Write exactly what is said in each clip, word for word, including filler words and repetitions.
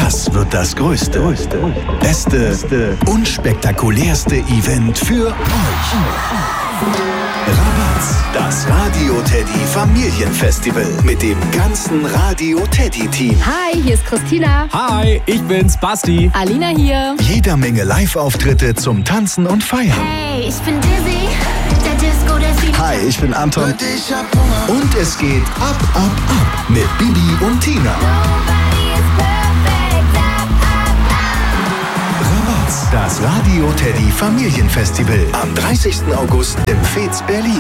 Das wird das größte, größte beste, beste und spektakulärste Event für euch. Rabatz, das Radio Teddy Familienfestival mit dem ganzen Radio Teddy Team. Hi, hier ist Christina. Hi, ich bin's, Basti. Alina hier. Jeder Menge Live-Auftritte zum Tanzen und Feiern. Hey, ich bin Dizzy, der Disco, der Fieber. Hi, ich bin Anton. Und es geht ab, ab, ab mit Bibi und Tina. Rabatz, das Radio Teddy Familienfestival am dreißigsten August im Fez Berlin.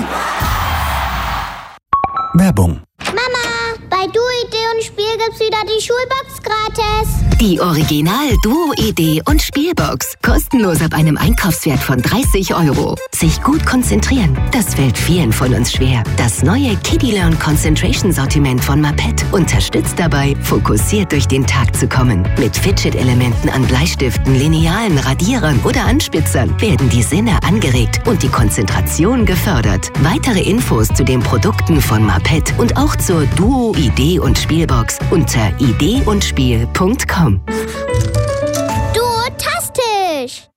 Werbung. Mama, bei Duo-Idee und Spiel gibt's wieder die Schulbox gratis. Die Original Duo-Idee und Spielbox. Kostenlos ab einem Einkaufswert von dreißig Euro. Sich gut konzentrieren, das fällt vielen von uns schwer. Das neue Kiddie Learn Concentration Sortiment von Mapet unterstützt dabei, fokussiert durch den Tag zu kommen. Mit Fidget-Elementen an Bleistiften, Linealen, Radierern oder Anspitzern werden die Sinne angeregt und die Konzentration gefördert. Weitere Infos zu den Produkten von Mapet und auch zur Duo-Idee und Spielbox unter idee und spiel punkt com. Duotastisch!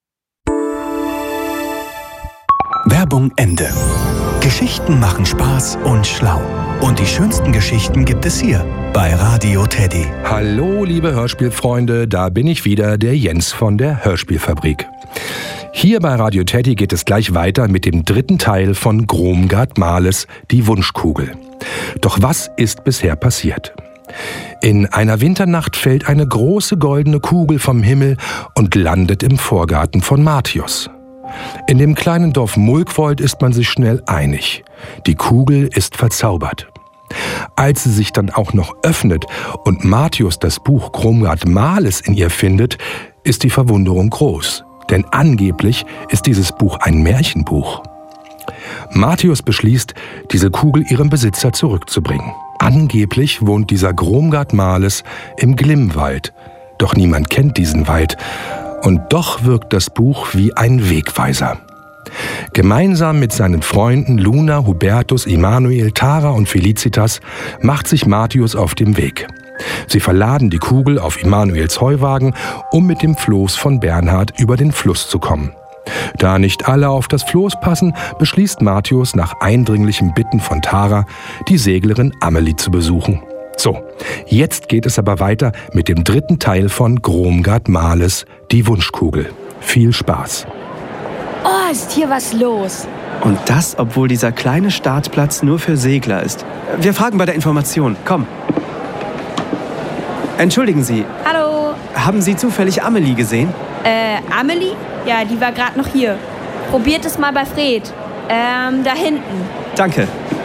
Werbung Ende. Geschichten machen Spaß und schlau. Und die schönsten Geschichten gibt es hier bei Radio Teddy. Hallo, liebe Hörspielfreunde, da bin ich wieder, der Jens von der Hörspielfabrik. Hier bei Radio Teddy geht es gleich weiter mit dem dritten Teil von Gromgard Mahles, die Wunschkugel. Doch was ist bisher passiert? In einer Winternacht fällt eine große goldene Kugel vom Himmel und landet im Vorgarten von Martius. In dem kleinen Dorf Mulkwold ist man sich schnell einig. Die Kugel ist verzaubert. Als sie sich dann auch noch öffnet und Martius das Buch Gromgard Mahles in ihr findet, ist die Verwunderung groß. Denn angeblich ist dieses Buch ein Märchenbuch. Martius beschließt, diese Kugel ihrem Besitzer zurückzubringen. Angeblich wohnt dieser Gromgard Mahles im Glimmwald. Doch niemand kennt diesen Wald. Und doch wirkt das Buch wie ein Wegweiser. Gemeinsam mit seinen Freunden Luna, Hubertus, Immanuel, Tara und Felicitas macht sich Martius auf den Weg. Sie verladen die Kugel auf Immanuels Heuwagen, um mit dem Floß von Bernhard über den Fluss zu kommen. Da nicht alle auf das Floß passen, beschließt Martius nach eindringlichem Bitten von Tara, die Seglerin Amelie zu besuchen. So, jetzt geht es aber weiter mit dem dritten Teil von Gromgard Mahles, die Wunschkugel. Viel Spaß! Oh, ist hier was los? Und das, obwohl dieser kleine Startplatz nur für Segler ist. Wir fragen bei der Information. Komm. Entschuldigen Sie. Hallo. Haben Sie zufällig Amelie gesehen? Äh, Amelie? Ja, die war gerade noch hier. Probiert es mal bei Fred. Ähm, da hinten. Danke.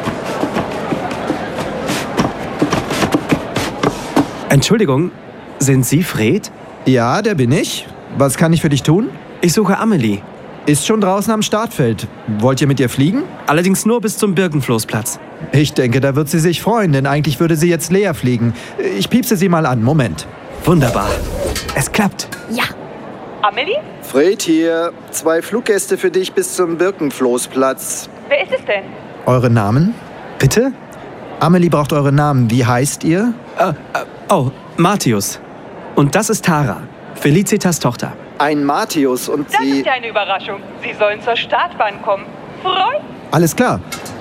Entschuldigung, sind Sie Fred? Ja, der bin ich. Was kann ich für dich tun? Ich suche Amelie. Ist schon draußen am Startfeld. Wollt ihr mit ihr fliegen? Allerdings nur bis zum Birkenfloßplatz. Ich denke, da wird sie sich freuen, denn eigentlich würde sie jetzt leer fliegen. Ich piepse sie mal an. Moment. Wunderbar. Es klappt. Ja. Amelie? Fred hier. Zwei Fluggäste für dich bis zum Birkenfloßplatz. Wer ist es denn? Eure Namen? Bitte? Amelie braucht eure Namen. Wie heißt ihr? Äh, äh, oh, Martius. Und das ist Tara, Felicitas Tochter. Ein Martius und Das sie... ist ja eine Überraschung. Sie sollen zur Startbahn kommen. Freut? Alles klar.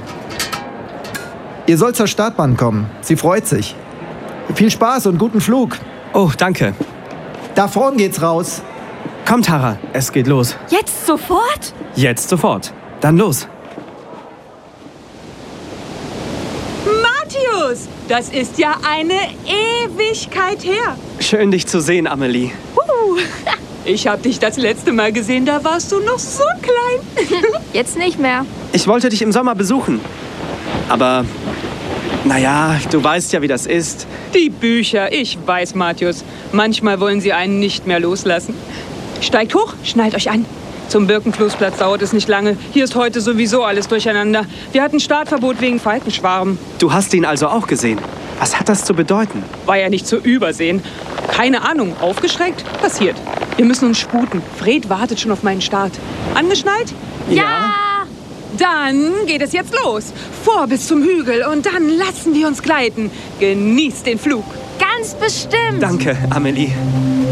Ihr sollt zur Startbahn kommen. Sie freut sich. Viel Spaß und guten Flug. Oh, danke. Da vorn geht's raus. Komm, Tara, es geht los. Jetzt sofort? Jetzt sofort. Dann los. Martius, das ist ja eine Ewigkeit her. Schön, dich zu sehen, Amelie. Uh, ich hab dich das letzte Mal gesehen, da warst du noch so klein. Jetzt nicht mehr. Ich wollte dich im Sommer besuchen. Aber, naja, du weißt ja, wie das ist. Die Bücher, ich weiß, Martius. Manchmal wollen sie einen nicht mehr loslassen. Steigt hoch, schnallt euch an. Zum Birkenfloßplatz dauert es nicht lange. Hier ist heute sowieso alles durcheinander. Wir hatten Startverbot wegen Falkenschwarm. Du hast ihn also auch gesehen. Was hat das zu bedeuten? War ja nicht zu übersehen. Keine Ahnung, aufgeschreckt? Passiert. Wir müssen uns sputen. Fred wartet schon auf meinen Start. Angeschnallt? Ja! Dann geht es jetzt los. Vor bis zum Hügel und dann lassen wir uns gleiten. Genießt den Flug. Ganz bestimmt. Danke, Amelie.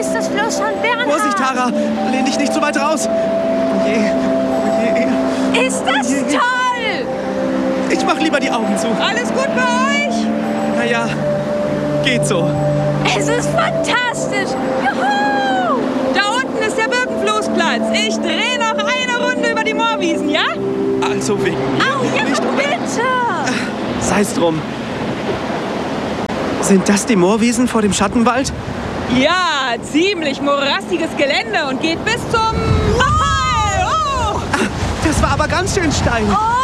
ist das Fluss von Bernhard. Vorsicht, Tara! Lehn dich nicht so weit raus! Oh je, oh je. Ist das oh je. toll! Ich mach lieber die Augen zu. Alles gut bei euch? Naja, geht so. Es ist fantastisch! Juhu! Da unten ist der Birkenfloßplatz. Ich drehe noch eine Runde über die Moorwiesen, ja? Also wegen mir. Au, ja, bitte! Sei's drum. Sind das die Moorwiesen vor dem Schattenwald? Ja, ziemlich morastiges Gelände und geht bis zum... Oh! Das war aber ganz schön steil. Oh!